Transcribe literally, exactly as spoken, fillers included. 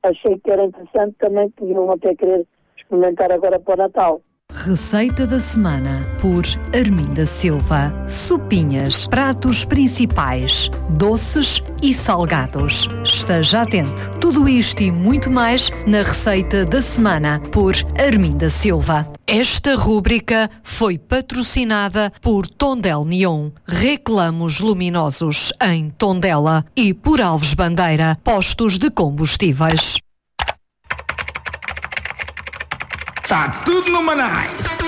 achei que era interessante também, podiam até querer experimentar agora para o Natal. Receita da semana por Arminda Silva. Sopinhas, pratos principais, doces e salgados. Esteja atento. Tudo isto e muito mais na Receita da semana por Arminda Silva. Esta rúbrica foi patrocinada por Tondela Neon, reclamos luminosos em Tondela, e por Alves Bandeira, postos de combustíveis. Tá tudo no Manais.